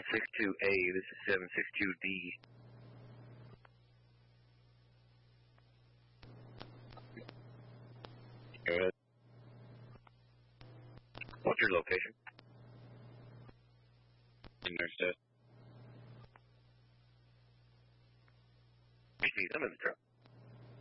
762A, this is 762D. Go ahead. What's your location? Next test. I'm in the truck.